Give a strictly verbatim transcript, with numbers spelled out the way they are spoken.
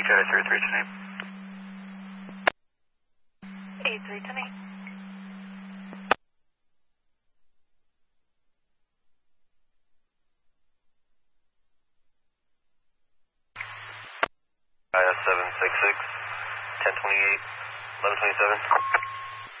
Charlie three three ten eight. eight three ten eight. I S seven six six, ten twenty-eight, eleven twenty-seven.